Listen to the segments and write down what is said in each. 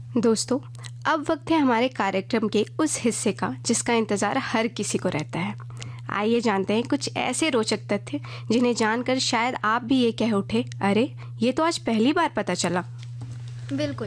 दोस्तों, अब वक्त है हमारे कार्यक्रम के उस हिस्से का जिसका इंतज़ार हर किसी को रहता है। आइए जानते हैं कुछ ऐसे रोचक तथ्य जिन्हें जानकर शायद आप भी ये कह उठे, अरे ये तो आज पहली बार पता चला। बिल्कुल।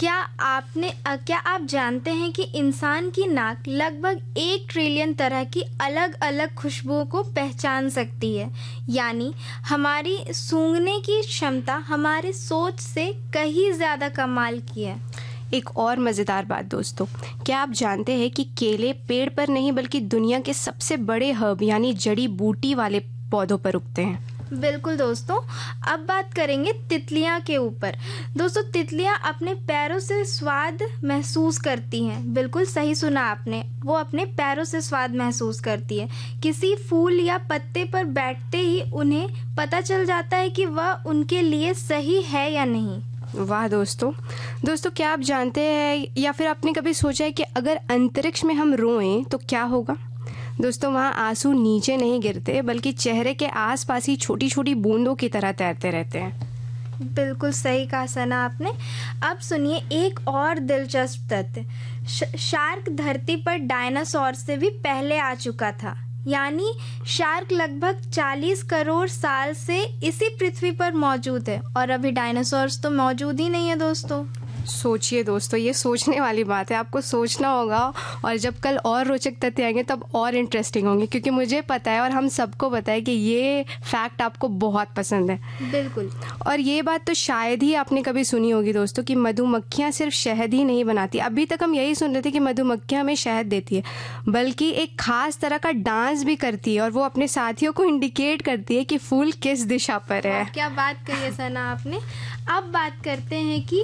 क्या आप जानते हैं कि इंसान की नाक लगभग 1 ट्रिलियन तरह की अलग अलग खुशबुओं को पहचान सकती है। यानी हमारी सूंघने की क्षमता हमारी सोच से कहीं ज़्यादा कमाल की है। एक और मज़ेदार बात दोस्तों, क्या आप जानते हैं कि केले पेड़ पर नहीं बल्कि दुनिया के सबसे बड़े हर्ब यानी जड़ी बूटी वाले पौधों पर उगते हैं। बिल्कुल दोस्तों, अब बात करेंगे तितलियां के ऊपर। दोस्तों, तितलियां अपने पैरों से स्वाद महसूस करती हैं। बिल्कुल सही सुना आपने, वो अपने पैरों से स्वाद महसूस करती है। किसी फूल या पत्ते पर बैठते ही उन्हें पता चल जाता है कि वह उनके लिए सही है या नहीं। वाह दोस्तों, क्या आप जानते हैं या फिर आपने कभी सोचा है कि अगर अंतरिक्ष में हम रोएं तो क्या होगा? दोस्तों, वहाँ आंसू नीचे नहीं गिरते बल्कि चेहरे के आसपास ही छोटी छोटी बूंदों की तरह तैरते रहते हैं। बिल्कुल सही कहा सना आपने। अब सुनिए एक और दिलचस्प तथ्य। शार्क धरती पर डायनासोर से भी पहले आ चुका था। यानी शार्क लगभग 40 करोड़ साल से इसी पृथ्वी पर मौजूद है और अभी डायनासोर्स तो मौजूद ही नहीं है दोस्तों। सोचिए दोस्तों, ये सोचने वाली बात है, आपको सोचना होगा। और जब कल और रोचक तथ्य आएंगे तब और इंटरेस्टिंग होंगे, क्योंकि मुझे पता है और हम सबको पता है कि ये फैक्ट आपको बहुत पसंद है। बिल्कुल। और ये बात तो शायद ही आपने कभी सुनी होगी दोस्तों कि मधुमक्खियाँ सिर्फ शहद ही नहीं बनाती। अभी तक हम यही सुन रहे थे कि मधुमक्खियाँ हमें शहद देती है, बल्कि एक खास तरह का डांस भी करती है और वो अपने साथियों को इंडिकेट करती है कि फूल किस दिशा पर है। क्या बात कही है सना आपने। अब बात करते हैं कि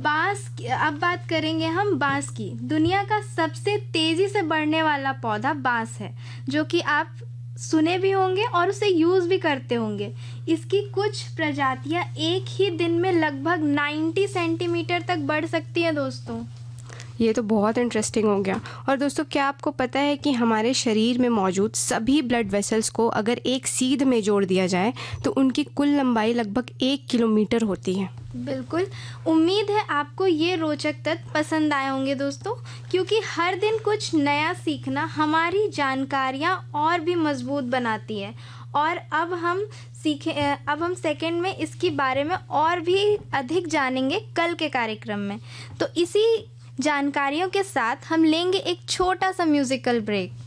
अब बात करेंगे हम बांस की। दुनिया का सबसे तेजी से बढ़ने वाला पौधा बांस है, जो कि आप सुने भी होंगे और उसे यूज़ भी करते होंगे। इसकी कुछ प्रजातियां एक ही दिन में लगभग 90 सेंटीमीटर तक बढ़ सकती हैं दोस्तों। ये तो बहुत इंटरेस्टिंग हो गया। और दोस्तों, क्या आपको पता है कि हमारे शरीर में मौजूद सभी ब्लड वेसल्स को अगर एक सीध में जोड़ दिया जाए तो उनकी कुल लंबाई लगभग 1 किलोमीटर होती है। बिल्कुल। उम्मीद है आपको ये रोचक तथ्य पसंद आए होंगे दोस्तों, क्योंकि हर दिन कुछ नया सीखना हमारी जानकारियाँ और भी मजबूत बनाती है। और अब हम सेकंड में इसके बारे में और भी अधिक जानेंगे कल के कार्यक्रम में। तो इसी जानकारियों के साथ हम लेंगे एक छोटा सा म्यूजिकल ब्रेक।